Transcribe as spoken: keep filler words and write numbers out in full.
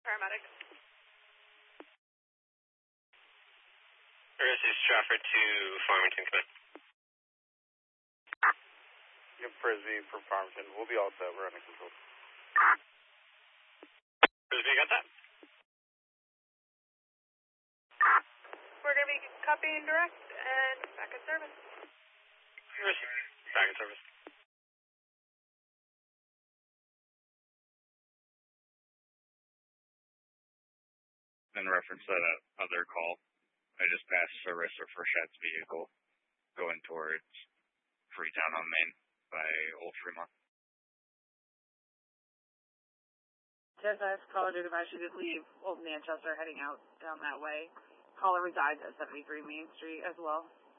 paramedic. This is Stratford to Farmington, come in. Yep, Frisbee from Farmington. We'll be all set. We're under control. Frisbee, got that? We're going to be copying direct and back in service. Back in service. In reference to that other call, I just passed service of Frichette's vehicle going towards Freetown on Main by Old Fremont. T S S, caller due to should just leave Old Manchester heading out down that way. Caller resides at seventy-three Main Street as well.